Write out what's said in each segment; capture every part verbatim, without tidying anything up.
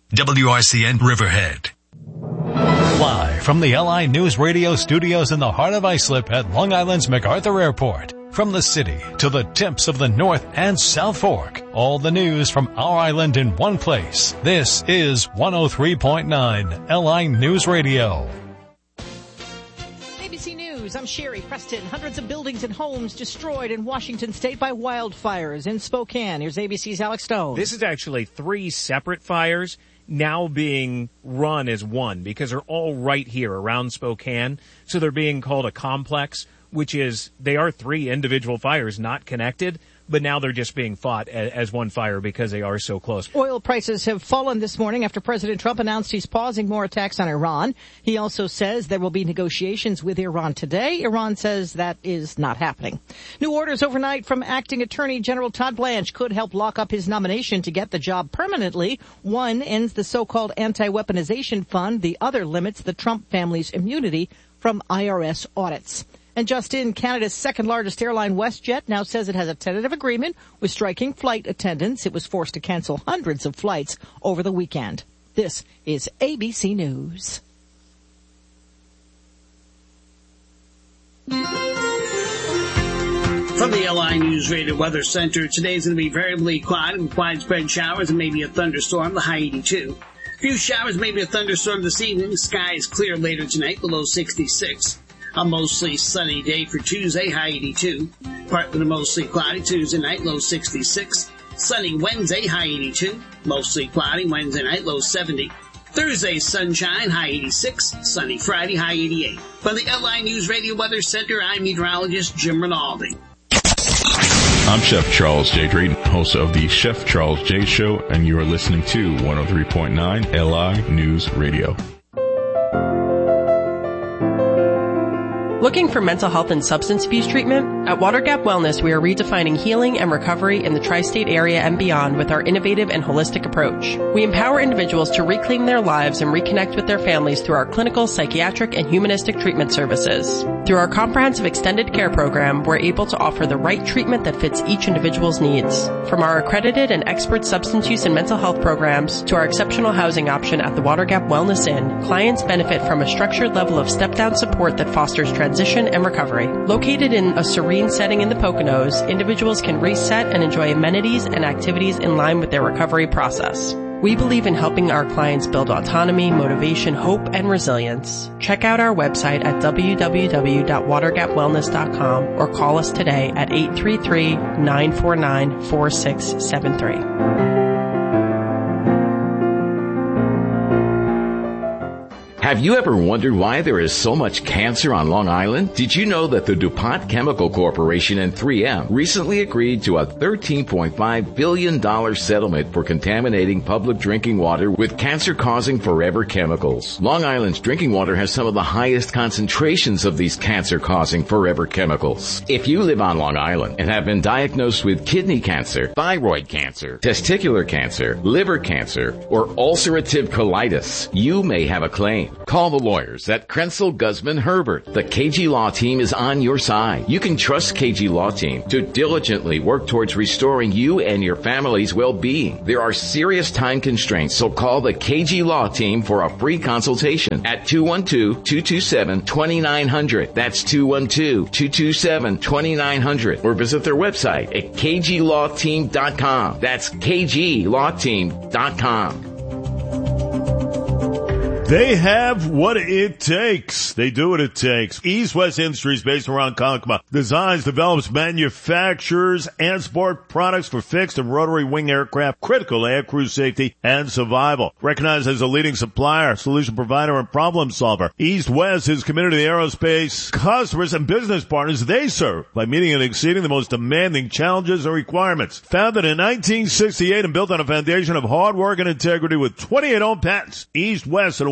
W R C N Riverhead. Live from the L I News Radio studios in the heart of Islip at Long Island's MacArthur Airport. From the city to the tips of the North and South Fork. All the news from our island in one place. This is one oh three point nine L I News Radio. A B C News, I'm Sherry Preston. Hundreds of buildings and homes destroyed in Washington state by wildfires in Spokane. Here's A B C's Alex Stone. This is actually three separate fires now being run as one because they're all right here around Spokane. So they're being called a complex, which is they are three individual fires not connected, but now they're just being fought as one fire because they are so close. Oil prices have fallen this morning after President Trump announced he's pausing more attacks on Iran. He also says there will be negotiations with Iran today. Iran says that is not happening. New orders overnight from Acting Attorney General Todd Blanche could help lock up his nomination to get the job permanently. One ends the so-called anti-weaponization fund. The other limits the Trump family's immunity from I R S audits. And just in, Canada's second-largest airline, WestJet, now says it has a tentative agreement with striking flight attendants. It was forced to cancel hundreds of flights over the weekend. This is A B C News. From the L I News Radio Weather Center, today's going to be variably quiet with widespread showers and maybe a thunderstorm, the high eighty-two. A few showers, maybe a thunderstorm this evening. Sky is clear later tonight, below sixty-six. A mostly sunny day for Tuesday, high eighty-two. Partly to mostly cloudy Tuesday night, low sixty-six. Sunny Wednesday, high eighty-two. Mostly cloudy Wednesday night, low seventy. Thursday, sunshine, high eighty-six. Sunny Friday, high eighty-eight. From the L I News Radio Weather Center, I'm meteorologist Jim Rinaldi. I'm Chef Charles J. Drayton, host of the Chef Charles J. Show, and you are listening to one oh three point nine L I News Radio. Looking for mental health and substance abuse treatment? At Water Gap Wellness, we are redefining healing and recovery in the tri-state area and beyond with our innovative and holistic approach. We empower individuals to reclaim their lives and reconnect with their families through our clinical, psychiatric, and humanistic treatment services. Through our comprehensive extended care program, we're able to offer the right treatment that fits each individual's needs. From our accredited and expert substance use and mental health programs to our exceptional housing option at the Water Gap Wellness Inn, clients benefit from a structured level of step-down support that fosters transition Transition and recovery. Located in a serene setting in the Poconos, individuals can reset and enjoy amenities and activities in line with their recovery process. We believe in helping our clients build autonomy, motivation, hope, and resilience. Check out our website at w w w dot water gap wellness dot com or call us today at eight three three, nine four nine, four six seven three. Have you ever wondered why there is so much cancer on Long Island? Did you know that the DuPont Chemical Corporation and three M recently agreed to a thirteen point five billion dollars settlement for contaminating public drinking water with cancer-causing forever chemicals? Long Island's drinking water has some of the highest concentrations of these cancer-causing forever chemicals. If you live on Long Island and have been diagnosed with kidney cancer, thyroid cancer, testicular cancer, liver cancer, or ulcerative colitis, you may have a claim. Call the lawyers at Krenzel Guzman Herbert. The K G Law Team is on your side. You can trust K G Law Team to diligently work towards restoring you and your family's well-being. There are serious time constraints, so call the K G Law Team for a free consultation at two one two, two two seven, two nine zero zero. That's two one two, two two seven, two nine zero zero. Or visit their website at k g law team dot com. That's k g law team dot com. They have what it takes. They do what it takes. East West Industries, based around Kankma, designs, develops, manufactures, and support products for fixed and rotary wing aircraft, critical air crew safety and survival. Recognized as a leading supplier, solution provider, and problem solver, East West is committed to the aerospace customers and business partners they serve by meeting and exceeding the most demanding challenges and requirements. Founded in nineteen sixty-eight and built on a foundation of hard work and integrity with twenty-eight owned patents, East West, an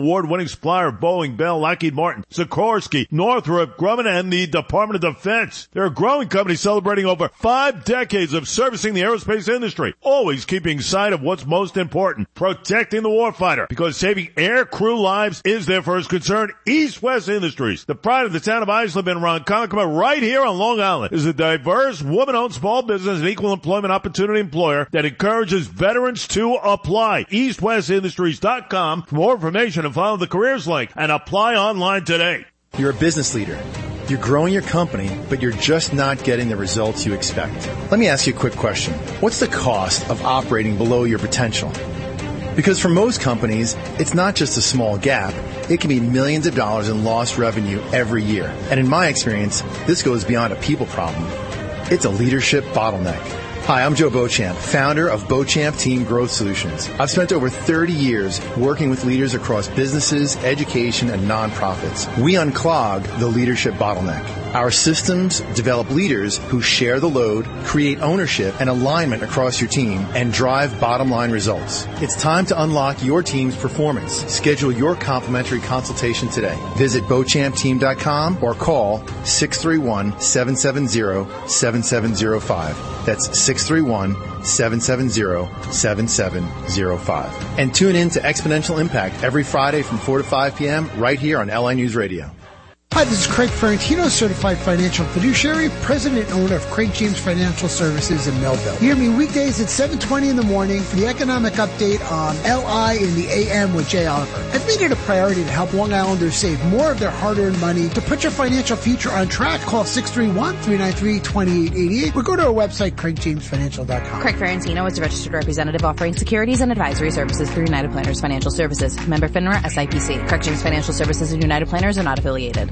award-winning supplier of Boeing, Bell, Lockheed Martin, Sikorsky, Northrop Grumman, and the Department of Defense. They're a growing company celebrating over five decades of servicing the aerospace industry, always keeping sight of what's most important, protecting the warfighter, because saving air crew lives is their first concern. East West Industries, the pride of the town of Islip and Ronkonkoma, right here on Long Island, is a diverse, woman-owned small business and equal employment opportunity employer that encourages veterans to apply. east west industries dot com for more information and follow the careers link and apply online today. You're a business leader. You're growing your company, but you're just not getting the results you expect. Let me ask you a quick question. What's the cost of operating below your potential? Because for most companies, it's not just a small gap. It can be millions of dollars in lost revenue every year. And in my experience, this goes beyond a people problem. It's a leadership bottleneck. Hi, I'm Joe Beauchamp, founder of Beauchamp Team Growth Solutions. I've spent over thirty years working with leaders across businesses, education, and nonprofits. We unclog the leadership bottleneck. Our systems develop leaders who share the load, create ownership and alignment across your team, and drive bottom-line results. It's time to unlock your team's performance. Schedule your complimentary consultation today. Visit Beauchamp Team dot com or call six three one, seven seven zero, seven seven zero five. That's six three one, seven seven zero, seven seven zero five. And tune in to Exponential Impact every Friday from four to five p.m. right here on L I News Radio. Hi, this is Craig Ferrantino, Certified Financial Fiduciary, President and owner of Craig James Financial Services in Melville. Hear me weekdays at seven twenty in the morning for the economic update on L I in the A M with Jay Oliver. I've made it a priority to help Long Islanders save more of their hard-earned money. To put your financial future on track, call six three one, three nine three, two eight eight eight or go to our website, craig james financial dot com. Craig Ferrantino is a registered representative offering securities and advisory services through United Planners Financial Services. Member FINRA S I P C. Craig James Financial Services and United Planners are not affiliated.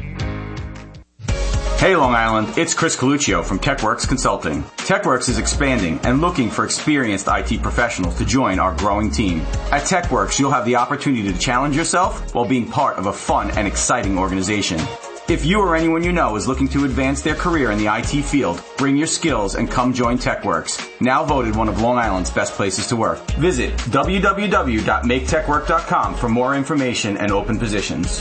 Hey Long Island, it's Chris Coluccio from TechWorks Consulting. TechWorks is expanding and looking for experienced I T professionals to join our growing team. At TechWorks, you'll have the opportunity to challenge yourself while being part of a fun and exciting organization. If you or anyone you know is looking to advance their career in the I T field, bring your skills and come join TechWorks, now voted one of Long Island's best places to work. Visit w w w dot make tech work dot com for more information and open positions.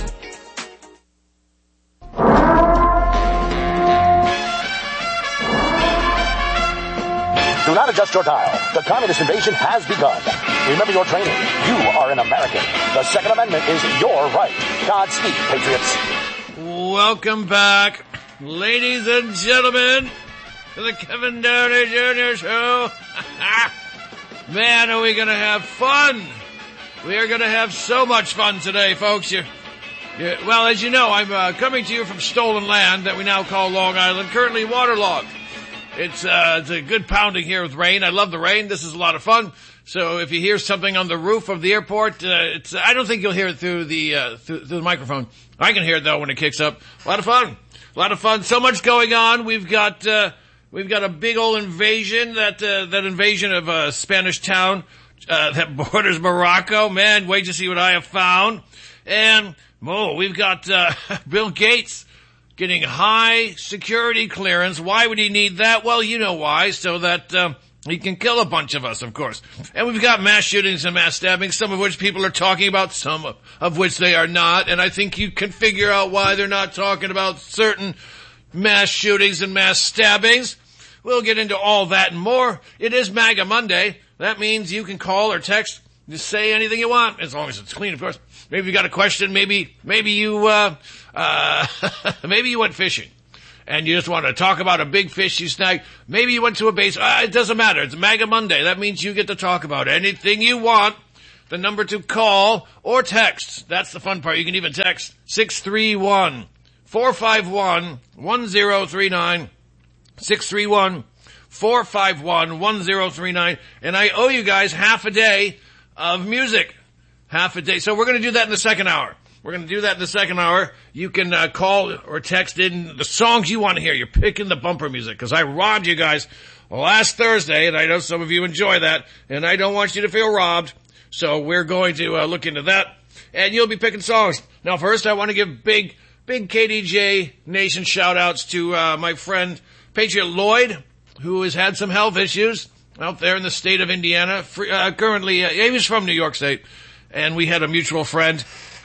Do not adjust your dial. The communist invasion has begun. Remember your training. You are an American. The Second Amendment is your right. Godspeed, patriots. Welcome back, ladies and gentlemen, to the Kevin Downey Junior Show. Man, are we going to have fun. We are going to have so much fun today, folks. You, you, well, as you know, I'm uh, coming to you from stolen land that we now call Long Island, currently waterlogged. It's, uh, it's a good pounding here with rain. I love the rain. This is a lot of fun. So if you hear something on the roof of the airport, uh, it's, I don't think you'll hear it through the, uh, through, through the microphone. I can hear it though when it kicks up. A lot of fun. A lot of fun. So much going on. We've got, uh, we've got a big old invasion, that, uh, that invasion of a Spanish town, uh, that borders Morocco. Man, wait to see what I have found. And, oh, we've got, uh, Bill Gates getting high security clearance. Why would he need that? Well, you know why. So that, um, he can kill a bunch of us, of course. And we've got mass shootings and mass stabbings, some of which people are talking about, some of, of which they are not. And I think you can figure out why they're not talking about certain mass shootings and mass stabbings. We'll get into all that and more. It is MAGA Monday. That means you can call or text, just say anything you want, as long as it's clean, of course. Maybe you got a question. Maybe, maybe you, uh, uh, maybe you went fishing and you just want to talk about a big fish you snagged. Maybe you went to a base. Uh, it doesn't matter. It's MAGA Monday. That means you get to talk about anything you want. The number to call or text. That's the fun part. You can even text six three one, four five one, one zero three nine. six three one, four five one, one zero three nine. And I owe you guys half a day of music. Half a day. So we're going to do that in the second hour. We're going to do that in the second hour. You can uh, call or text in the songs you want to hear. You're picking the bumper music because I robbed you guys last Thursday, and I know some of you enjoy that, and I don't want you to feel robbed. So we're going to uh, look into that, and you'll be picking songs. Now, first, I want to give big, big K D J Nation shout-outs to uh, my friend Patriot Lloyd, who has had some health issues out there in the state of Indiana. Uh, currently, uh, he was from New York State. And we had a mutual friend,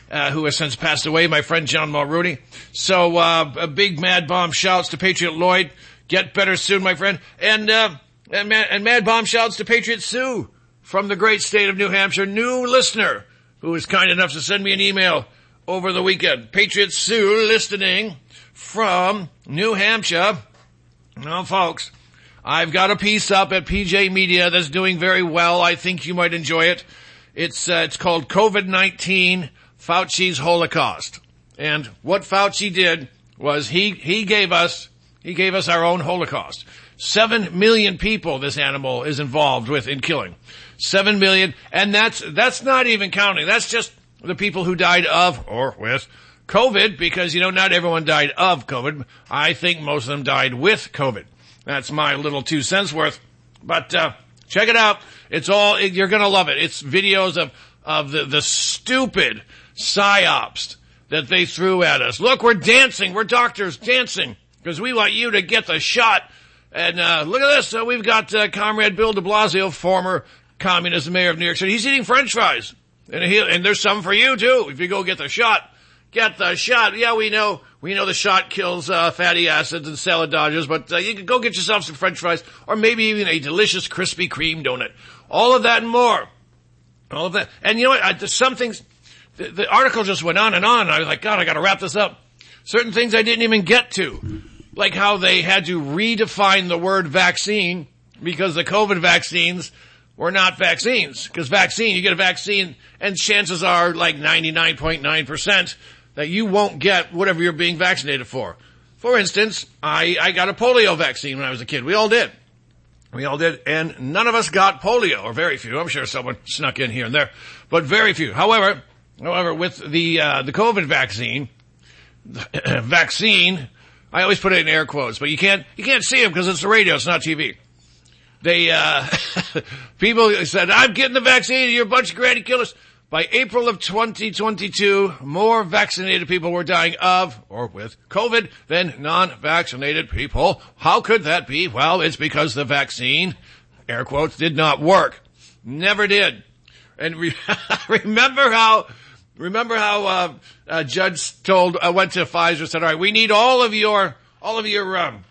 uh, who has since passed away, my friend John Mulrooney. So, uh, a big Mad Bomb shouts to Patriot Lloyd. Get better soon, my friend. And, uh, and Mad, and Mad Bomb shouts to Patriot Sue from the great state of New Hampshire, new listener who was kind enough to send me an email over the weekend. Patriot Sue listening from New Hampshire. Now, folks, I've got a piece up at P J Media that's doing very well. I think you might enjoy it. It's, uh, it's called COVID nineteen, Fauci's Holocaust. And what Fauci did was he, he gave us, he gave us our own Holocaust. Seven million people this animal is involved with in killing. Seven million, and that's, that's not even counting. That's just the people who died of or with COVID, because, you know, not everyone died of COVID. I think most of them died with COVID. That's my little two cents worth. But, uh, check it out. It's all, you're gonna love it. It's videos of, of the, the stupid psyops that they threw at us. Look, we're dancing. We're doctors dancing because we want you to get the shot. And, uh, look at this. Uh, we've got, uh, Comrade Bill de Blasio, former communist mayor of New York City. He's eating French fries. And he, and there's some for you too. If you go get the shot, get the shot. Yeah, we know, we know the shot kills, uh, fatty acids and salad dodgers, but, uh, you can go get yourself some French fries or maybe even a delicious Krispy Kreme donut. All of that and more. All of that. And you know what? I, there's some things, the, the article just went on and on. I was like, God, I gotta wrap this up. Certain things I didn't even get to. Like how they had to redefine the word vaccine because the COVID vaccines were not vaccines. Because vaccine, you get a vaccine and chances are like ninety-nine point nine percent that you won't get whatever you're being vaccinated for. For instance, I, I got a polio vaccine when I was a kid. We all did. We all did. And none of us got polio, or very few. I'm sure someone snuck in here and there, but very few. However, however, with the, uh, the COVID vaccine, vaccine, I always put it in air quotes, but you can't, you can't see them because it's the radio, it's not T V. They, uh, people said, I'm getting the vaccine, you're a bunch of granny killers. By April of twenty twenty-two, more vaccinated people were dying of or with COVID than non-vaccinated people. How could that be? Well, it's because the vaccine, air quotes, did not work. Never did. And re- remember how, remember how, uh, uh, Judge told, uh, went to Pfizer, said, all right, we need all of your, all of your, um,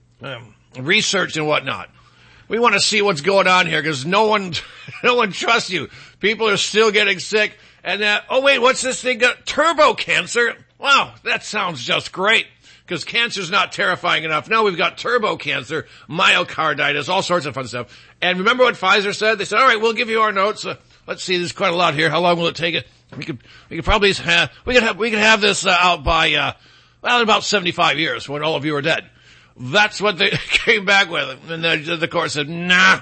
um research and whatnot. We want to see what's going on here because no one, no one trusts you. People are still getting sick. And, uh, oh wait, what's this thing? Got turbo cancer? Wow, that sounds just great. Because cancer's not terrifying enough. Now we've got turbo cancer, myocarditis, all sorts of fun stuff. And remember what Pfizer said? They said, all right, we'll give you our notes. Uh, let's see, there's quite a lot here. How long will it take it? We could, we could probably have, we could have, we could have this uh, out by, uh, well, in about seventy-five years when all of you are dead. That's what they came back with. And the, the court said, nah,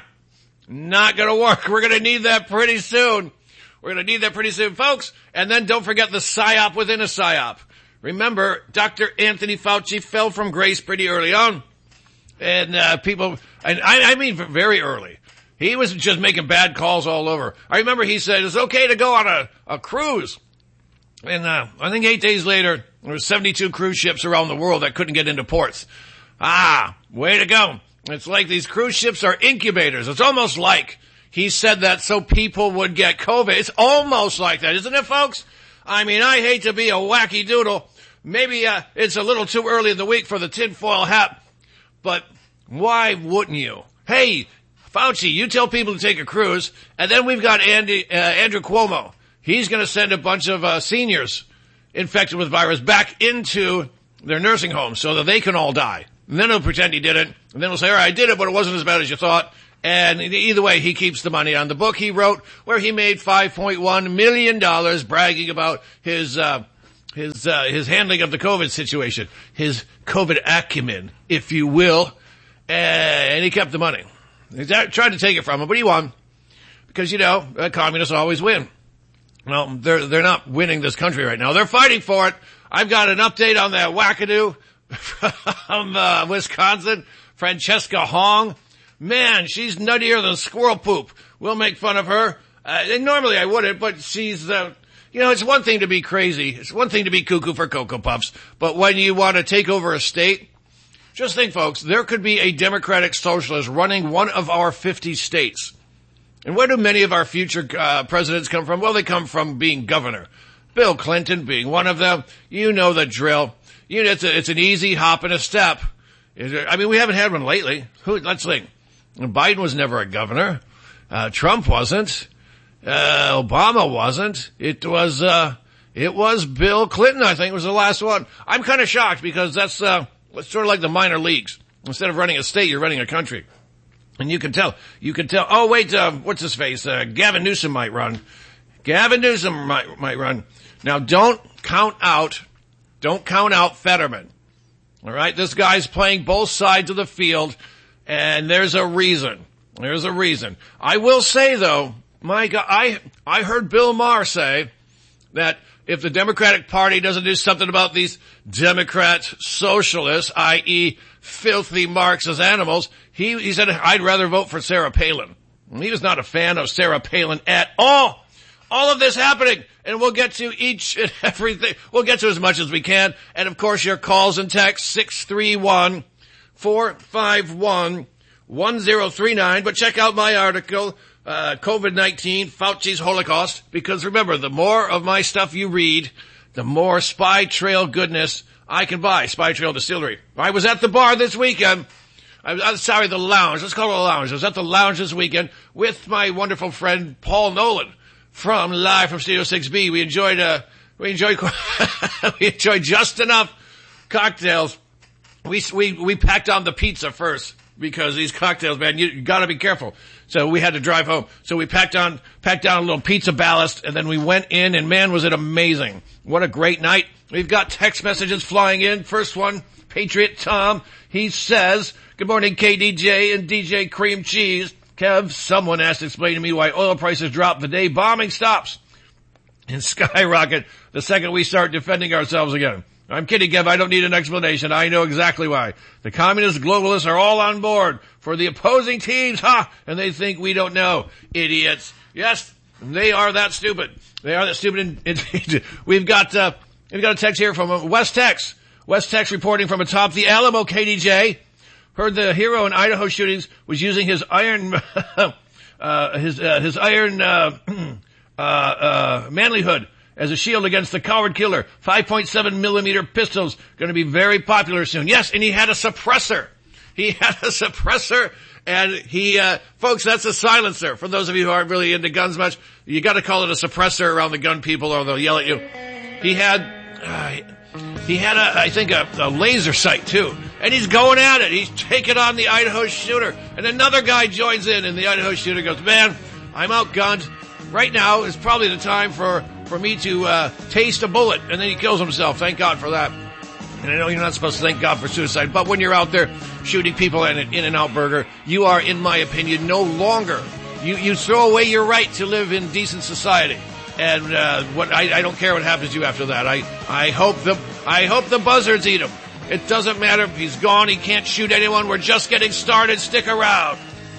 not gonna work. We're gonna need that pretty soon. We're gonna need that pretty soon, folks. And then don't forget the psyop within a psyop. Remember, Doctor Anthony Fauci fell from grace pretty early on. And, uh, people, and I, I mean very early. He was just making bad calls all over. I remember he said it's okay to go on a, a cruise. And, uh, I think eight days later, there were seventy-two cruise ships around the world that couldn't get into ports. Ah, way to go. It's like these cruise ships are incubators. It's almost like he said that so people would get COVID. It's almost like that, isn't it, folks? I mean, I hate to be a wacky doodle. Maybe uh, it's a little too early in the week for the tinfoil hat, but why wouldn't you? Hey, Fauci, you tell people to take a cruise, and then we've got Andy, uh, Andrew Cuomo. He's going to send a bunch of uh, seniors infected with virus back into their nursing homes so that they can all die. And then he'll pretend he didn't. And then he'll say, all right, I did it, but it wasn't as bad as you thought. And either way, he keeps the money on the book he wrote where he made five point one million dollars bragging about his, uh, his, uh, his handling of the COVID situation. His COVID acumen, if you will. And he kept the money. He tried to take it from him, but he won. Because, you know, uh, communists always win. Well, they're, they're not winning this country right now. They're fighting for it. I've got an update on that wackadoo from uh, Wisconsin, Francesca Hong. Man, she's nuttier than squirrel poop. We'll make fun of her. Uh, and normally I wouldn't, but she's, uh, you know, it's one thing to be crazy. It's one thing to be cuckoo for Cocoa Puffs. But when you want to take over a state, just think, folks, there could be a Democratic socialist running one of our fifty states. And where do many of our future uh, presidents come from? Well, they come from being governor. Bill Clinton being one of them. You know the drill. You know, it's, a, it's an easy hop and a step. I mean, we haven't had one lately. Who? Let's think. Biden was never a governor. Uh, Trump wasn't. Uh, Obama wasn't. It was, uh, it was Bill Clinton, I think, was the last one. I'm kind of shocked because that's, uh, it's sort of like the minor leagues. Instead of running a state, you're running a country. And you can tell, you can tell, oh wait, uh, what's his face? Uh, Gavin Newsom might run. Gavin Newsom might, might run. Now don't count out, don't count out Fetterman. Alright? This guy's playing both sides of the field, and there's a reason. There's a reason. I will say though, my God, I, I heard Bill Maher say that if the Democratic Party doesn't do something about these Democrat socialists, that is filthy Marxist animals, he, he said, I'd rather vote for Sarah Palin. And he was not a fan of Sarah Palin at all. All of this happening, and we'll get to each and everything. We'll get to as much as we can. And of course, your calls and texts, six three one, four five one, one zero three nine. But check out my article, uh, COVID nineteen, Fauci's Holocaust, because remember, the more of my stuff you read, the more Spy Trail goodness I can buy. Spy Trail Distillery. I was at the bar this weekend. I was, I'm sorry, the lounge. Let's call it a lounge. I was at the lounge this weekend with my wonderful friend Paul Nolan from Live from Studio six B. We enjoyed, uh, we enjoyed, we enjoyed just enough cocktails. We, we, we packed on the pizza first because these cocktails, man, you, you gotta be careful. So we had to drive home. So we packed on, packed down a little pizza ballast, and then we went in, and man, was it amazing. What a great night. We've got text messages flying in. First one, Patriot Tom. He says, good morning, K D J and D J Cream Cheese. Kev, someone asked to explain to me why oil prices drop the day bombing stops and skyrocket the second we start defending ourselves again. I'm kidding, Kev. I don't need an explanation. I know exactly why. The communist globalists are all on board for the opposing teams, ha! And they think we don't know. Idiots. Yes, they are that stupid. They are that stupid. Indeed. We've got, uh, we've got a text here from West Tex. West Tex reporting from atop the Alamo, K D J. Heard the hero in Idaho shootings was using his iron, uh, his, uh, his iron, uh, uh, uh, manlyhood as a shield against the coward killer. five point seven millimeter pistols going to be very popular soon. Yes, and he had a suppressor. He had a suppressor, and he, uh, folks, that's a silencer. For those of you who aren't really into guns much, you got to call it a suppressor around the gun people, or they'll yell at you. He had, uh, he had a, I think, a, a laser sight too, and he's going at it. He's taking on the Idaho shooter, and another guy joins in, and the Idaho shooter goes, "Man, I'm outgunned. Right now is probably the time for." for me to uh taste a bullet," and then he kills himself. Thank God for that. And I know you're not supposed to thank God for suicide, but when you're out there shooting people at an In-N-Out Burger, you are, in my opinion, no longer. You you throw away your right to live in decent society. And uh what I, I don't care what happens to you after that. I I hope the I hope the buzzards eat him. It doesn't matter. He's gone. He can't shoot anyone. We're just getting started. Stick around.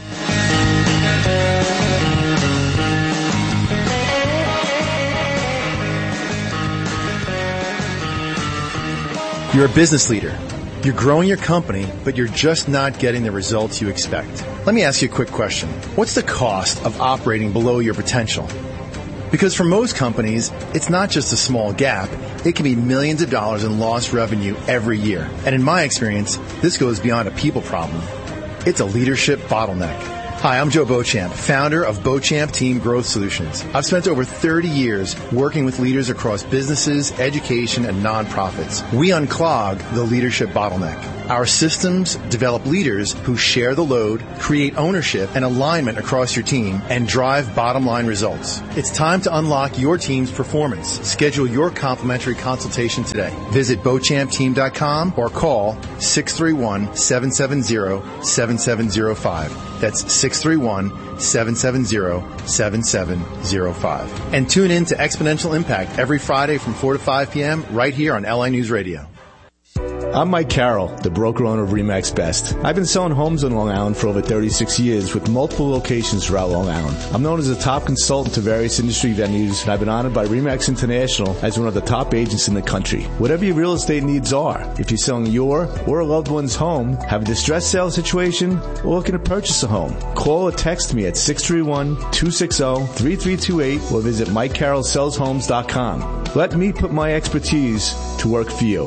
You're a business leader. You're growing your company, but you're just not getting the results you expect. Let me ask you a quick question. What's the cost of operating below your potential? Because for most companies, it's not just a small gap. It can be millions of dollars in lost revenue every year. And in my experience, this goes beyond a people problem. It's a leadership bottleneck. Hi, I'm Joe Beauchamp, founder of Beauchamp Team Growth Solutions. I've spent over thirty years working with leaders across businesses, education, and nonprofits. We unclog the leadership bottleneck. Our systems develop leaders who share the load, create ownership and alignment across your team, and drive bottom-line results. It's time to unlock your team's performance. Schedule your complimentary consultation today. Visit Beauchamp Team dot com or call six three one, seven seven zero, seven seven zero five. That's six three one, seven seven zero, seven seven zero five. And tune in to Exponential Impact every Friday from four to five p.m. right here on L I News Radio. I'm Mike Carroll, the broker owner of RE/MAX Best. I've been selling homes on Long Island for over thirty-six years with multiple locations throughout Long Island. I'm known as a top consultant to various industry venues, and I've been honored by RE/MAX International as one of the top agents in the country. Whatever your real estate needs are, if you're selling your or a loved one's home, have a distressed sale situation, or looking to purchase a home, call or text me at six three one, two six zero, three three two eight or visit mike carroll sells homes dot com. Let me put my expertise to work for you.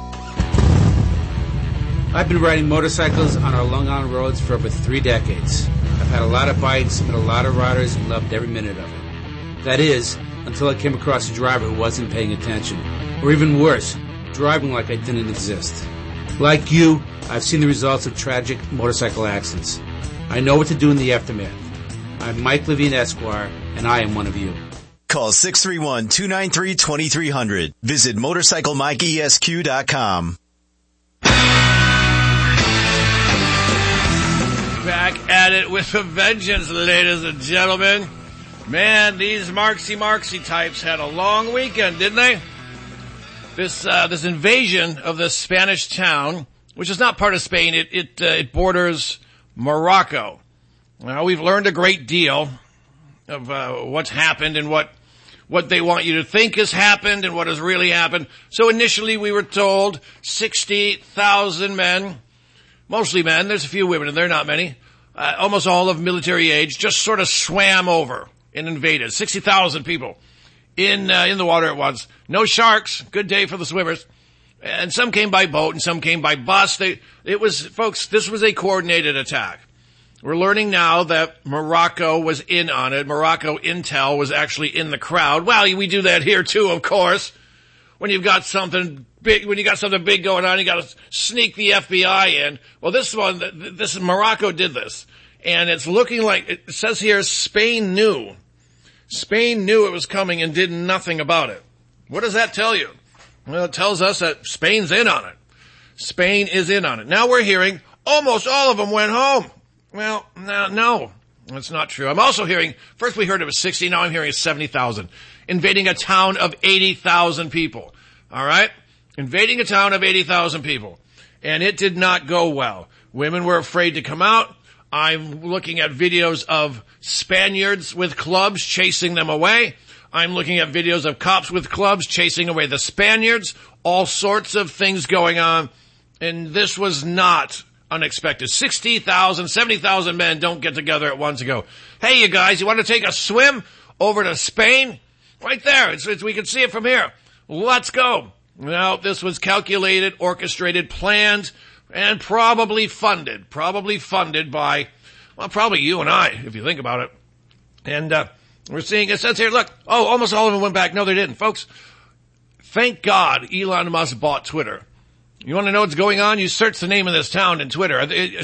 I've been riding motorcycles on our Long Island roads for over three decades. I've had a lot of bites, met a lot of riders, and loved every minute of it. That is, until I came across a driver who wasn't paying attention. Or even worse, driving like I didn't exist. Like you, I've seen the results of tragic motorcycle accidents. I know what to do in the aftermath. I'm Mike Levine, Esquire, and I am one of you. Call six three one, two nine three, two three zero zero. Visit motorcycle mike esq dot com. Back at it with a vengeance, ladies and gentlemen. Man, these Marxy Marxy types had a long weekend, didn't they? This uh, this invasion of this Spanish town, which is not part of Spain, it it, uh, it borders Morocco. Now, we've learned a great deal of uh, what's happened and what what they want you to think has happened and what has really happened. So initially we were told sixty thousand men, mostly men, there's a few women and they're not many, uh, almost all of military age, just sort of swam over and invaded. sixty thousand people in uh, in the water at once. No sharks, good day for the swimmers. And some came by boat and some came by bus. They, it was, folks, this was a coordinated attack. We're learning now that Morocco was in on it. Morocco Intel was actually in the crowd. Well, we do that here too, of course. When you've got something big, when you got something big going on, you got to sneak the F B I in. Well, this one, this Morocco did this, and it's looking like it says here Spain knew. Spain knew it was coming and did nothing about it. What does that tell you? Well, it tells us that Spain's in on it. Spain is in on it. Now we're hearing almost all of them went home. Well, no, no, that's not true. I'm also hearing, first we heard it was sixty, now I'm hearing it's seventy thousand. Invading a town of eighty thousand people. All right? Invading a town of eighty thousand people. And it did not go well. Women were afraid to come out. I'm looking at videos of Spaniards with clubs chasing them away. I'm looking at videos of cops with clubs chasing away the Spaniards. All sorts of things going on. And this was not unexpected. sixty thousand, seventy thousand men don't get together at once and go, hey, you guys, you want to take a swim over to Spain? Right there. It's, it's, we can see it from here. Let's go. No, this was calculated, orchestrated, planned, and probably funded. Probably funded by, well, probably you and I, if you think about it. And uh we're seeing, it says here, look, oh, almost all of them went back. No, they didn't. Folks, thank God Elon Musk bought Twitter. You want to know what's going on? You search the name of this town in Twitter.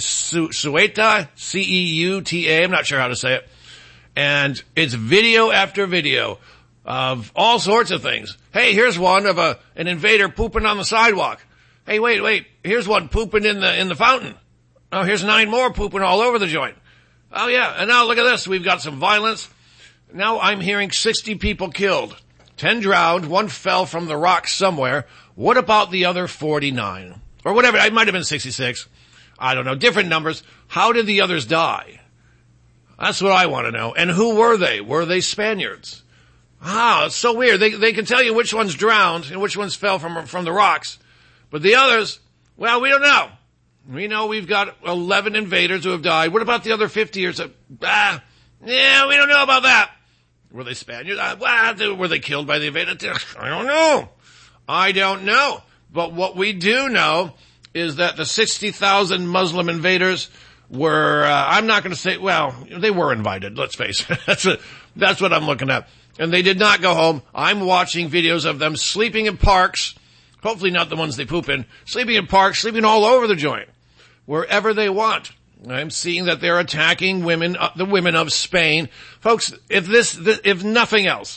Ceuta, C E U T A, I'm not sure how to say it. And it's video after video of all sorts of things. Hey, here's one of a an invader pooping on the sidewalk. Hey, wait, wait, here's one pooping in the in the fountain. Oh, here's nine more pooping all over the joint. Oh, yeah, and now look at this. We've got some violence. Now I'm hearing sixty people killed. ten drowned, one fell from the rocks somewhere. What about the other forty-nine? Or whatever, it might have been sixty-six. I don't know, different numbers. How did the others die? That's what I want to know. And who were they? Were they Spaniards? Ah, it's so weird. They they can tell you which ones drowned and which ones fell from from the rocks. But the others, well, we don't know. We know we've got eleven invaders who have died. What about the other fifty or so? Ah, yeah, we don't know about that. Were they Spaniards? Uh, well, were they killed by the invaders? I don't know. I don't know. But what we do know is that the sixty thousand Muslim invaders were, uh, I'm not going to say, well, they were invited, let's face it. That's a, that's what I'm looking at. And they did not go home. I'm watching videos of them sleeping in parks, hopefully not the ones they poop in, sleeping in parks, sleeping all over the joint, wherever they want. I'm seeing that they're attacking women, uh, the women of Spain. Folks, if this, this, if nothing else,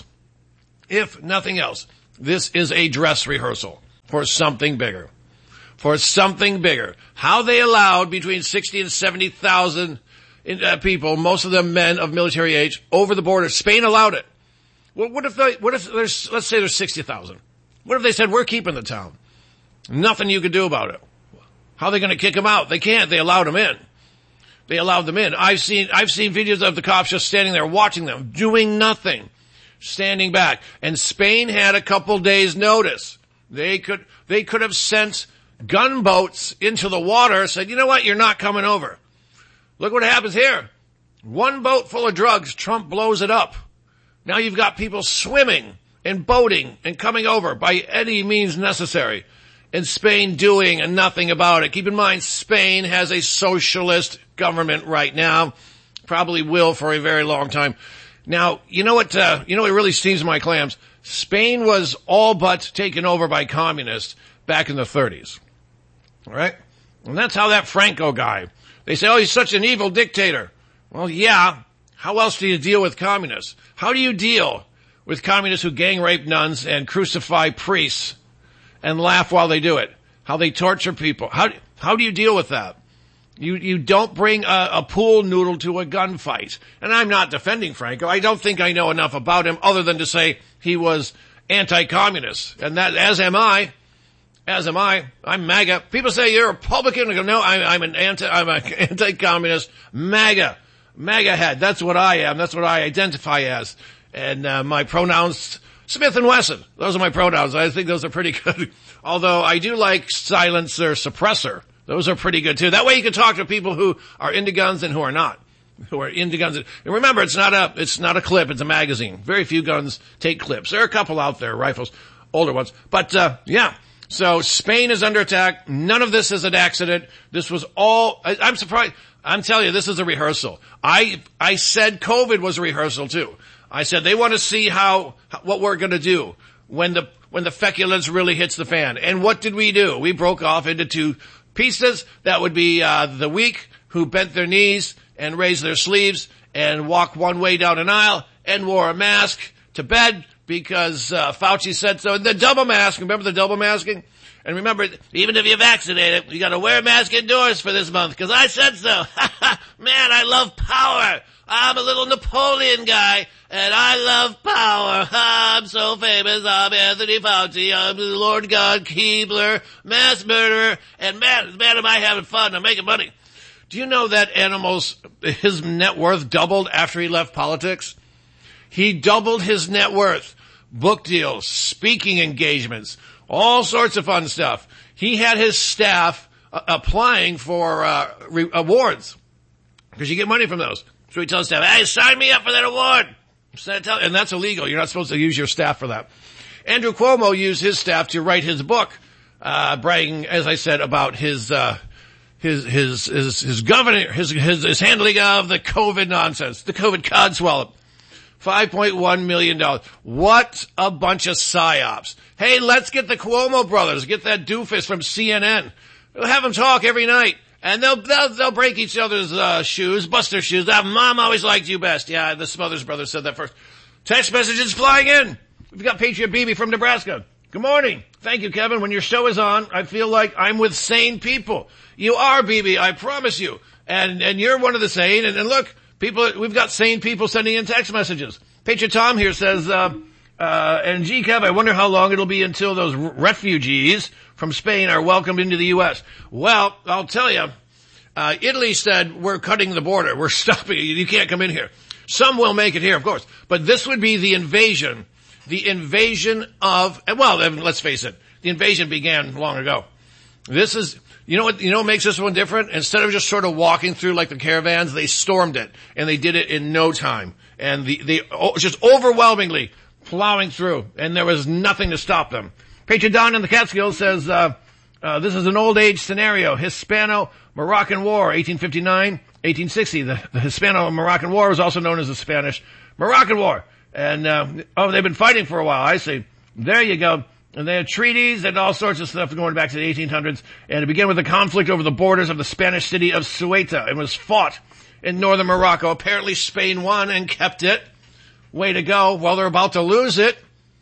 if nothing else, this is a dress rehearsal for something bigger. For something bigger. How they allowed between sixty and seventy thousand uh, people, most of them men of military age, over the border. Spain allowed it. Well, what if they, what if there's, let's say there's sixty thousand. What if they said, we're keeping the town? Nothing you could do about it. How are they going to kick them out? They can't. They allowed them in. They allowed them in. I've seen, I've seen videos of the cops just standing there watching them, doing nothing, standing back. And Spain had a couple days notice. They could, they could have sent gunboats into the water, said, you know what? You're not coming over. Look what happens here. One boat full of drugs, Trump blows it up. Now you've got people swimming and boating and coming over by any means necessary. And Spain doing and nothing about it. Keep in mind, Spain has a socialist government right now. Probably will for a very long time. Now, you know what, uh, you know what really steams my clams? Spain was all but taken over by communists back in the thirties. All right? And that's how that Franco guy, they say, oh, he's such an evil dictator. Well, yeah. How else do you deal with communists? How do you deal with communists who gang rape nuns and crucify priests and laugh while they do it? How they torture people? How, how do you deal with that? You, you don't bring a, a pool noodle to a gunfight. And I'm not defending Franco. I don't think I know enough about him other than to say he was anti-communist. And that, as am I. As am I. I'm MAGA. People say you're a Republican. I go, no, I'm, I'm an anti, I'm an anti-communist MAGA. MAGA head. That's what I am. That's what I identify as. And, uh, my pronouns, Smith and Wesson. Those are my pronouns. I think those are pretty good. Although I do like silencer suppressor. Those are pretty good too. That way you can talk to people who are into guns and who are not. Who are into guns. And remember, it's not a, it's not a clip. It's a magazine. Very few guns take clips. There are a couple out there, rifles, older ones. But, uh, yeah. So Spain is under attack. None of this is an accident. This was all, I, I'm surprised. I'm telling you, this is a rehearsal. I, I said COVID was a rehearsal too. I said they want to see how, what we're going to do when the, when the feculence really hits the fan. And what did we do? We broke off into two pieces. That would be, uh, the weak who bent their knees and raised their sleeves and walked one way down an aisle and wore a mask to bed because, uh, Fauci said so. And the double mask, remember the double masking? And remember, even if you're vaccinated, you gotta wear a mask indoors for this month, because I said so. Man, I love power. I'm a little Napoleon guy, and I love power. I'm so famous. I'm Anthony Fauci. I'm the Lord God Keebler, mass murderer, and man, man, am I having fun. I'm making money. Do you know that Animals, his net worth doubled after he left politics? He doubled his net worth. Book deals, speaking engagements, all sorts of fun stuff. He had his staff uh, applying for uh, re- awards because you get money from those. So he tells staff, hey, sign me up for that award. And that's illegal. You're not supposed to use your staff for that. Andrew Cuomo used his staff to write his book, uh, bragging, as I said, about his, uh, his, his, his, his governor, his, his, his handling of the COVID nonsense, the COVID codswallop. five point one million dollars. What a bunch of psyops. Hey, let's get the Cuomo brothers, get that doofus from C N N. We'll have them talk every night. And they'll, they'll, they'll break each other's, uh, shoes, bust their shoes. Ah, Mom always liked you best. Yeah, the Smothers brothers said that first. Text messages flying in. We've got Patriot B B from Nebraska. Good morning. Thank you, Kevin. When your show is on, I feel like I'm with sane people. You are, B B, I promise you. And, and you're one of the sane. And, and look, people, we've got sane people sending in text messages. Patriot Tom here says, uh, uh, and gee, Kev, I wonder how long it'll be until those refugees from Spain are welcomed into the U S. Well, I'll tell you, uh, Italy said, we're cutting the border. We're stopping you. You can't come in here. Some will make it here, of course. But this would be the invasion, the invasion of, well, let's face it, the invasion began long ago. This is, you know what, you know what makes this one different? Instead of just sort of walking through like the caravans, they stormed it. And they did it in no time. And the, they, oh, just overwhelmingly plowing through. And there was nothing to stop them. Patriot Don in the Catskills says, uh, uh, this is an old age scenario. Hispano-Moroccan War, eighteen fifty-nine, eighteen sixty. The, the Hispano-Moroccan War was also known as the Spanish-Moroccan War. And, uh, oh, they've been fighting for a while. I see. There you go. And they had treaties and all sorts of stuff going back to the eighteen hundreds. And it began with a conflict over the borders of the Spanish city of Ceuta. It was fought in northern Morocco. Apparently Spain won and kept it. Way to go. Well, they're about to lose it,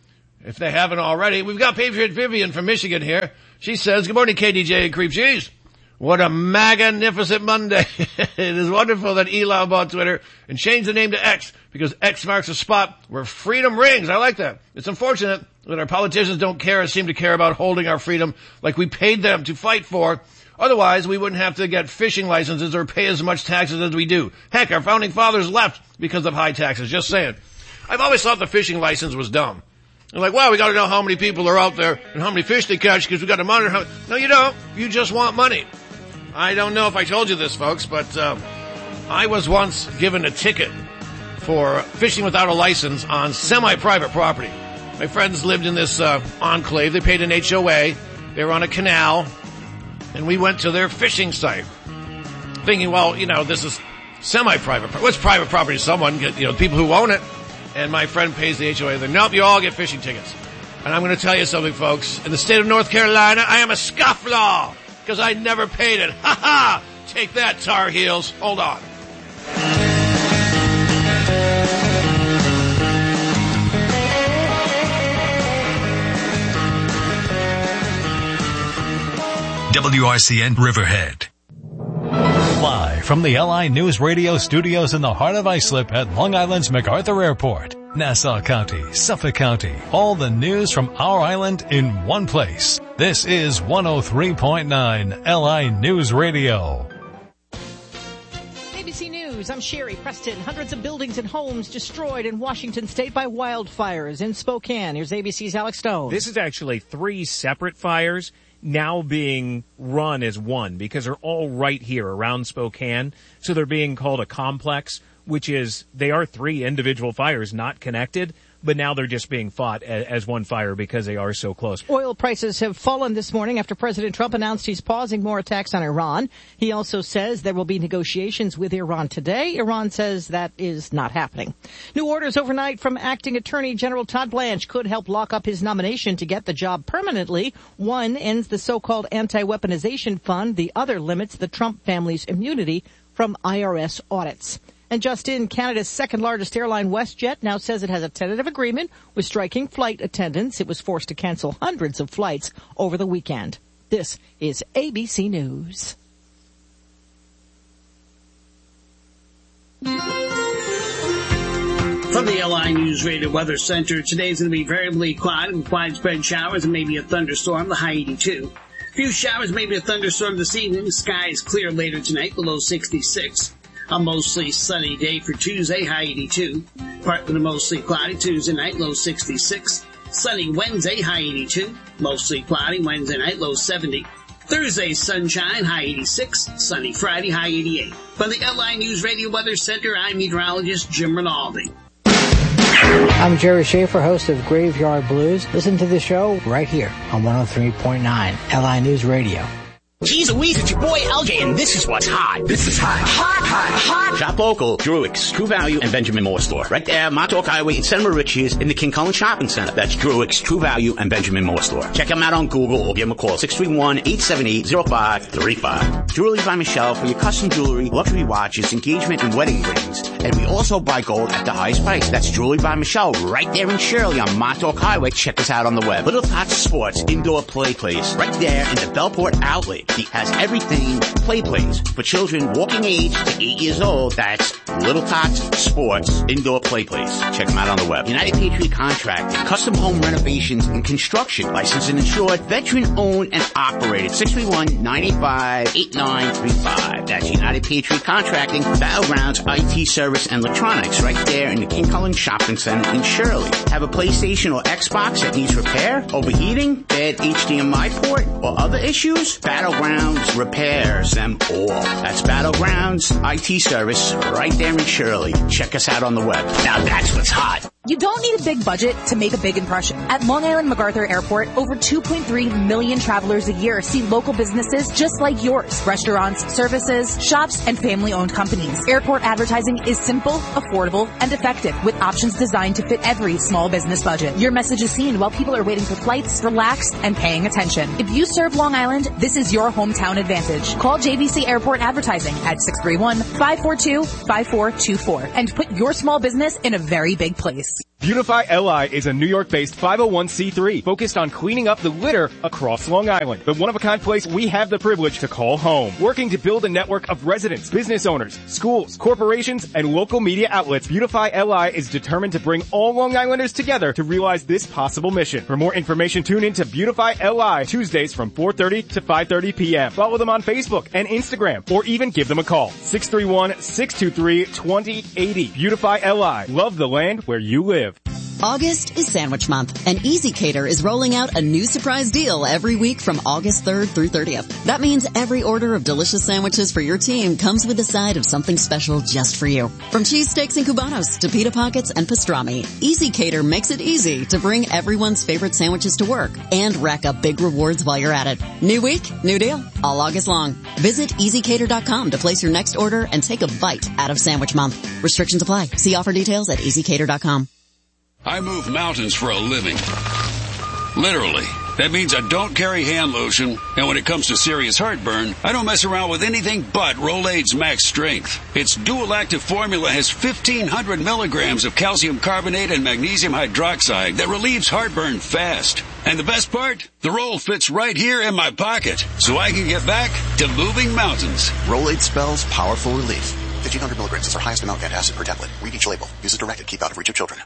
if they haven't already. We've got Patriot Vivian from Michigan here. She says, good morning, K D J and Creep Cheese. What a magnificent Monday. It is wonderful that Elon bought Twitter and changed the name to X because X marks a spot where freedom rings. I like that. It's unfortunate that our politicians don't care or seem to care about holding our freedom like we paid them to fight for. Otherwise, we wouldn't have to get fishing licenses or pay as much taxes as we do. Heck, our founding fathers left because of high taxes. Just saying. I've always thought the fishing license was dumb. They're like, wow, we got to know how many people are out there and how many fish they catch because we got to monitor how. No, you don't. You just want money. I don't know if I told you this, folks, but um, I was once given a ticket for fishing without a license on semi-private property. My friends lived in this uh, enclave. They paid an H O A. They were on a canal, and we went to their fishing site, thinking, well, you know, this is semi-private. What's private property? Someone, get, you know, people who own it. And my friend pays the H O A. They're, nope, you all get fishing tickets. And I'm going to tell you something, folks. In the state of North Carolina, I am a scofflaw because I never paid it. Ha ha! Take that, Tar Heels. Hold on. W I C N Riverhead. Live from the L I News Radio studios in the heart of Islip at Long Island's MacArthur Airport, Nassau County, Suffolk County, all the news from our island in one place. This is one oh three point nine L I News Radio. A B C News, I'm Sherry Preston. Hundreds of buildings and homes destroyed in Washington state by wildfires in Spokane. Here's A B C's Alex Stone. This is actually three separate fires now being run as one because they're all right here around Spokane. So they're being called a complex, which is, they are three individual fires not connected, but now they're just being fought as, as one fire because they are so close. Oil prices have fallen this morning after President Trump announced he's pausing more attacks on Iran. He also says there will be negotiations with Iran today. Iran says that is not happening. New orders overnight from Acting Attorney General Todd Blanche could help lock up his nomination to get the job permanently. One ends the so-called anti-weaponization fund. The other limits the Trump family's immunity from I R S audits. And just in, Canada's second-largest airline, WestJet, now says it has a tentative agreement with striking flight attendants. It was forced to cancel hundreds of flights over the weekend. This is A B C News. From the L I News Radio Weather Center, today's going to be variably quiet with widespread showers and maybe a thunderstorm, the high eighty-two. A few showers, maybe a thunderstorm this evening. The sky is clear later tonight, the low sixty-six. A mostly sunny day for Tuesday, high eighty-two. Partly to mostly cloudy Tuesday night, low sixty-six. Sunny Wednesday, high eighty-two. Mostly cloudy Wednesday night, low seventy. Thursday, sunshine, high eighty-six. Sunny Friday, high eighty-eight. From the L I News Radio Weather Center, I'm meteorologist Jim Rinaldi. I'm Jerry Schaefer, host of Graveyard Blues. Listen to the show right here on one oh three point nine L I News Radio. Geez Louise, it's your boy L J, and this is what's hot. This is hot. Hot, hot, hot. Shop local, Druick's, True Value, and Benjamin Moore Store. Right there, Montauk Highway in Santa Mauritius in the King Cullen Shopping Center. That's Druick's, True Value, and Benjamin Moore Store. Check them out on Google or give them a call, six three one, eight seven eight, oh five three five. Jewelry by Michelle for your custom jewelry, luxury watches, engagement, and wedding rings. And we also buy gold at the highest price. That's Jewelry by Michelle right there in Shirley on Montauk Highway. Check us out on the web. Little Tots Sports Indoor Play Place right there in the Bellport Outlet. It has everything play place for children walking age to eight years old. That's Little Tots Sports Indoor Play Place. Check them out on the web. United Patriot Contracting, custom home renovations and construction, licensed and insured, veteran owned and operated. six three one, nine eight five, eight nine three five. That's United Patriot Contracting, Battlegrounds I T Service and Electronics right there in the King Cullen Shopping Center in Shirley. Have a PlayStation or Xbox that needs repair, overheating, bad H D M I port, or other issues? Battlegrounds repairs them all. That's Battlegrounds I T Service right there in Shirley. Check us out on the web. Now that's what's hot. You don't need a big budget to make a big impression. At Long Island MacArthur Airport, over two point three million travelers a year see local businesses just like yours. Restaurants, services, shops, and family-owned companies. Airport advertising is simple, affordable, and effective with options designed to fit every small business budget. Your message is seen while people are waiting for flights, relaxed, and paying attention. If you serve Long Island, this is your hometown advantage. Call J V C Airport Advertising at six three one, five four two, five four two four and put your small business in a very big place. Beautify L I is a New York-based five oh one c three focused on cleaning up the litter across Long Island. The one-of-a-kind place we have the privilege to call home. Working to build a network of residents, business owners, schools, corporations, and local media outlets, Beautify L I is determined to bring all Long Islanders together to realize this possible mission. For more information, tune in to Beautify L I Tuesdays from four thirty to five thirty p.m. Follow them on Facebook and Instagram, or even give them a call. six three one, six two three, two zero eight zero. Beautify L I. Love the land where you live. August is Sandwich Month, and Easy Cater is rolling out a new surprise deal every week from August third through thirtieth. That means every order of delicious sandwiches for your team comes with a side of something special just for you. From cheesesteaks and cubanos to pita pockets and pastrami, Easy Cater makes it easy to bring everyone's favorite sandwiches to work and rack up big rewards while you're at it. New week, new deal, all August long. Visit easy cater dot com to place your next order and take a bite out of Sandwich Month. Restrictions apply. See offer details at easy cater dot com. I move mountains for a living. Literally. That means I don't carry hand lotion, and when it comes to serious heartburn, I don't mess around with anything but Rolaids Max Strength. Its dual-active formula has fifteen hundred milligrams of calcium carbonate and magnesium hydroxide that relieves heartburn fast. And the best part? The roll fits right here in my pocket, so I can get back to moving mountains. Rolaids spells powerful relief. fifteen hundred milligrams is our highest amount antacid per tablet. Read each label. Use as directed. Keep out of reach of children.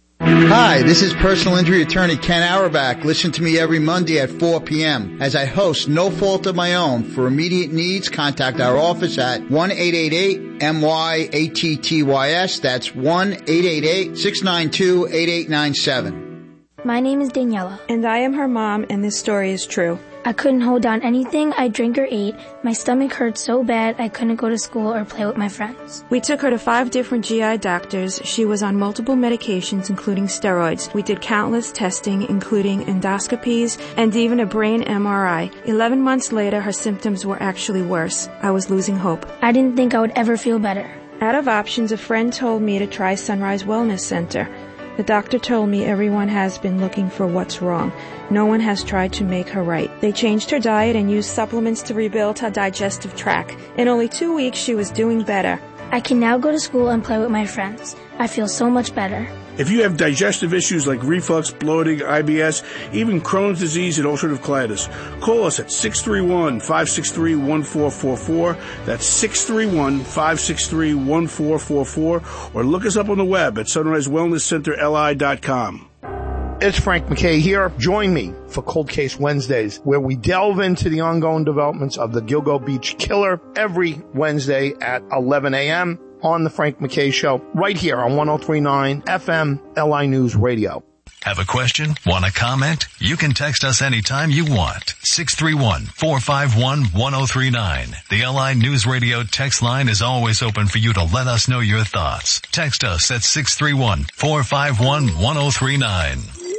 Hi, this is personal injury attorney Ken Auerbach. Listen to me every Monday at four p.m. as I host No Fault of My Own. For immediate needs, contact our office at one eight eight eight M Y A T T Y S. That's one eight eight eight, six nine two, eight eight nine seven. My name is Daniela. And I am her mom, and this story is true. I couldn't hold down anything I drank or ate. My stomach hurt so bad I couldn't go to school or play with my friends. We took her to five different G I doctors. She was on multiple medications, including steroids. We did countless testing, including endoscopies and even a brain M R I. Eleven months later, her symptoms were actually worse. I was losing hope. I didn't think I would ever feel better. Out of options, a friend told me to try Sunrise Wellness Center. The doctor told me everyone has been looking for what's wrong. No one has tried to make her right. They changed her diet and used supplements to rebuild her digestive tract. In only two weeks, she was doing better. I can now go to school and play with my friends. I feel so much better. If you have digestive issues like reflux, bloating, I B S, even Crohn's disease and ulcerative colitis, call us at six three one, five six three, one four four four. That's six three one, five six three, one four four four. Or look us up on the web at sunrise wellness center l i dot com. It's Frank McKay here. Join me for Cold Case Wednesdays, where we delve into the ongoing developments of the Gilgo Beach killer every Wednesday at eleven a.m. on the Frank McKay Show, right here on one oh three point nine F M L I News Radio. Have a question? Want to comment? You can text us anytime you want. six three one, four five one, one oh three nine. The L I News Radio text line is always open for you to let us know your thoughts. Text us at six three one, four five one, one oh three nine.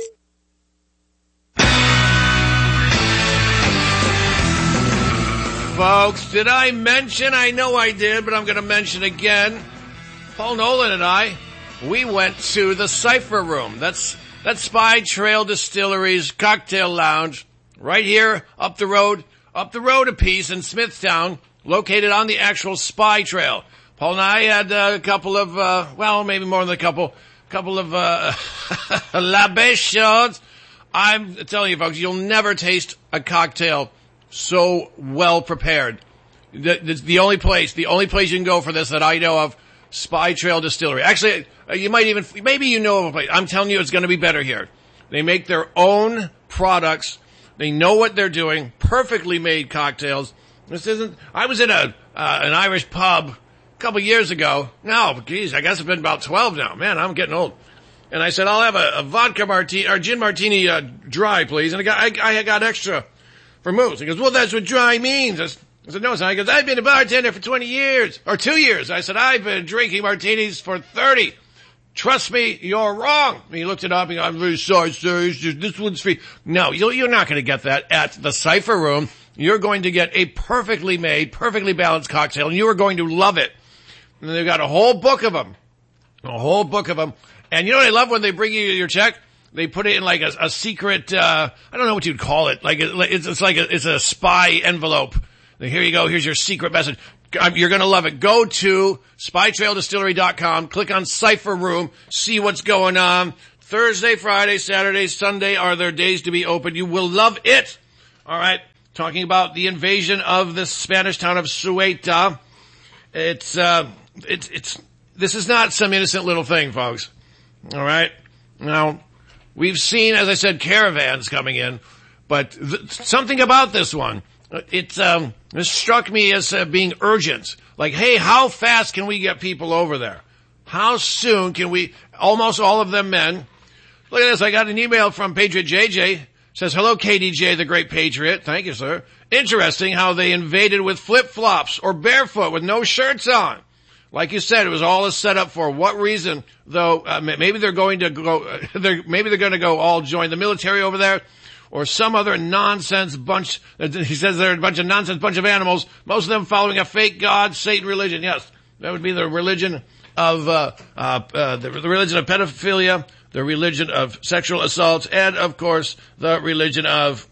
Folks, did I mention? I know I did, but I'm going to mention again. Paul Nolan and I, we went to the Cypher Room. That's that's Spy Trail Distillery's cocktail lounge right here up the road, up the road a piece in Smithtown, located on the actual Spy Trail. Paul and I had a couple of, uh, well, maybe more than a couple, couple of uh, libations. I'm telling you, folks, you'll never taste a cocktail so well prepared. The, the, the only place, the only place you can go for this that I know of, Spy Trail Distillery. Actually, you might even, maybe you know of a place. I'm telling you, it's going to be better here. They make their own products. They know what they're doing. Perfectly made cocktails. This isn't, I was in a, uh, an Irish pub a couple years ago. No, geez, I guess it's been about twelve now. Man, I'm getting old. And I said, I'll have a, a vodka martini, or gin martini, uh, dry, please. And I got, I, I got extra vermouth. He goes, well, that's what dry means. I said, no, son. He goes, I've been a bartender for twenty years, or two years. I said, I've been drinking martinis for thirty. Trust me, you're wrong. And he looked it up and I'm very sorry, sir. Just, this one's free. No, you're not going to get that at the Cypher Room. You're going to get a perfectly made, perfectly balanced cocktail, and you are going to love it. And they've got a whole book of them. A whole book of them. And you know what I love when they bring you your check? They put it in like a, a secret, uh, I don't know what you'd call it. Like, it's, it's like a, it's a spy envelope. Here you go. Here's your secret message. Um, you're going to love it. Go to spy trail distillery dot com, click on Cypher Room, see what's going on. Thursday, Friday, Saturday, Sunday are their days to be open. You will love it. All right. Talking about the invasion of the Spanish town of Ceuta. It's, uh, it's, it's, this is not some innocent little thing, folks. All right. Now, we've seen, as I said, caravans coming in, but th- something about this one, it, um, it struck me as uh, being urgent. Like, hey, how fast can we get people over there? How soon can we, almost all of them men. Look at this. I got an email from Patriot J J. Says, hello, K D J, the great patriot. Thank you, sir. Interesting how they invaded with flip-flops or barefoot with no shirts on. Like you said, it was all a setup for what reason, though, uh, maybe they're going to go, uh, they're, maybe they're going to go all join the military over there or some other nonsense bunch. Uh, he says they're a bunch of nonsense, bunch of animals, most of them following a fake God, Satan religion. Yes, that would be the religion of, uh, uh, uh the, the religion of pedophilia, the religion of sexual assault, and, of course, the religion of...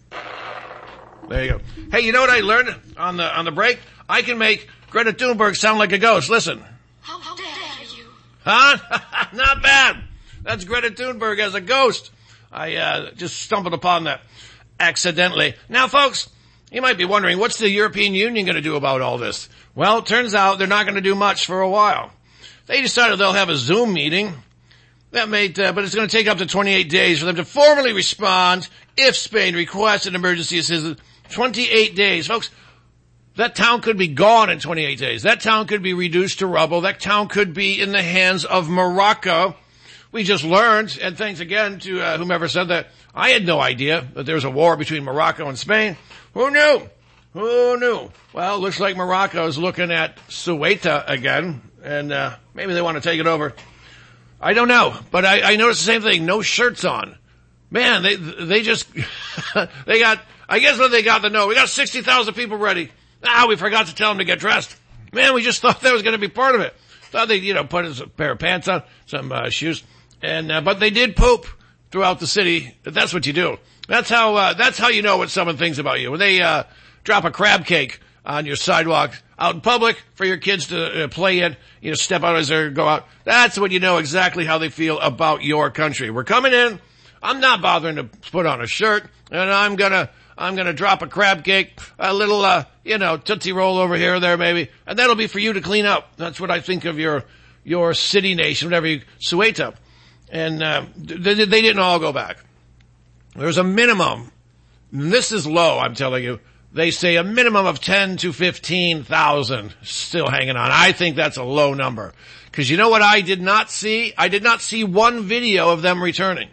There you go. Hey, you know what I learned on the on the break? I can make Greta Thunberg sound like a ghost. Listen. How dare you? Huh? Not bad. That's Greta Thunberg as a ghost. I uh just stumbled upon that accidentally. Now, folks, you might be wondering, what's the European Union going to do about all this? Well, it turns out they're not going to do much for a while. They decided they'll have a Zoom meeting. That made, uh, but it's going to take up to twenty-eight days for them to formally respond if Spain requests an emergency assistance. twenty-eight days. Folks, that town could be gone in twenty-eight days. That town could be reduced to rubble. That town could be in the hands of Morocco. We just learned, and thanks again to uh, whomever said that, I had no idea that there was a war between Morocco and Spain. Who knew? Who knew? Well, looks like Morocco is looking at Ceuta again, and uh maybe they want to take it over. I don't know, but I, I noticed the same thing. No shirts on. Man, they they just they got. I guess what they got to know. We got sixty thousand people ready. Ah, we forgot to tell them to get dressed. Man, we just thought that was going to be part of it. Thought they, you know, put a pair of pants on, some uh, shoes, and uh, but they did poop throughout the city. That's what you do. That's how. Uh, that's how you know what someone thinks about you. When they uh, drop a crab cake on your sidewalk out in public for your kids to uh, play in, you know, step out as they go out. That's when you know exactly how they feel about your country. We're coming in. I'm not bothering to put on a shirt, and I'm gonna, I'm gonna drop a crab cake, a little, uh, you know, Tootsie Roll over here or there maybe, and that'll be for you to clean up. That's what I think of your, your city nation, whatever you, Ceuta. And, uh, they, they didn't all go back. There's a minimum. And this is low, I'm telling you. They say a minimum of ten to fifteen thousand still hanging on. I think that's a low number. Cause you know what I did not see? I did not see one video of them returning.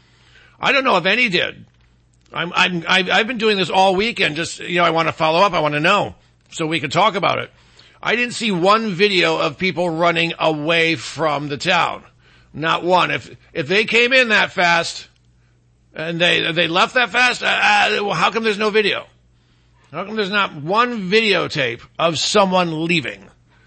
I don't know if any did. I'm, I'm, I've been doing this all weekend. Just, you know, I want to follow up. I want to know so we can talk about it. I didn't see one video of people running away from the town. Not one. If, if they came in that fast and they, they left that fast, uh, uh, well, how come there's no video? How come there's not one videotape of someone leaving?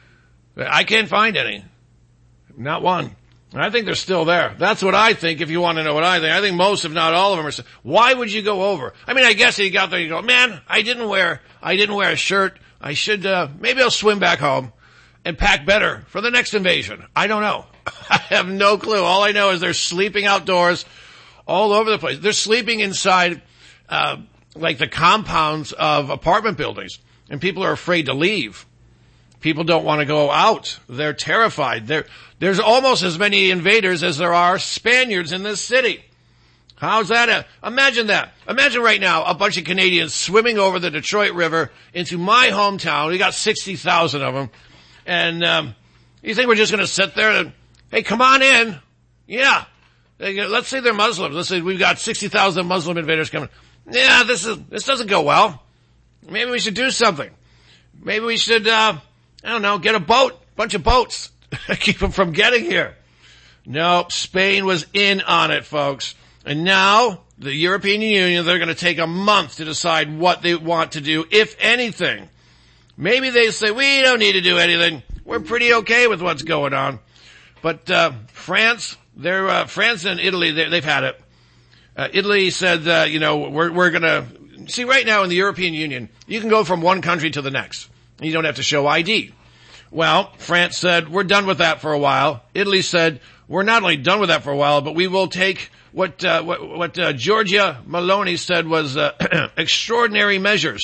I can't find any. Not one. I think they're still there. That's what I think, if you want to know what I think. I think most, if not all of them are still. Why would you go over? I mean, I guess you got there, you go, man, I didn't wear, I didn't wear a shirt. I should, uh, maybe I'll swim back home and pack better for the next invasion. I don't know. I have no clue. All I know is they're sleeping outdoors all over the place. They're sleeping inside, uh, like the compounds of apartment buildings, and people are afraid to leave. People don't want to go out. They're terrified. There, there's almost as many invaders as there are Spaniards in this city. How's that? A, imagine that. Imagine right now a bunch of Canadians swimming over the Detroit River into my hometown. We got sixty thousand of them. And, um, you think we're just going to sit there and, hey, come on in. Yeah. Let's say they're Muslims. Let's say we've got sixty thousand Muslim invaders coming. Yeah, this is, this doesn't go well. Maybe we should do something. Maybe we should, uh, I don't know, get a boat, bunch of boats, keep them from getting here. Nope, Spain was in on it, folks. And now, the European Union, they're going to take a month to decide what they want to do, if anything. Maybe they say, we don't need to do anything. We're pretty okay with what's going on. But, uh, France, they're, uh, France and Italy, they, they've had it. Uh, Italy said, uh, you know, we're, we're gonna, see right now in the European Union, you can go from one country to the next. You don't have to show I D. Well, France said, we're done with that for a while. Italy said, we're not only done with that for a while, but we will take what uh, what, what uh, Giorgia Meloni said was uh, extraordinary measures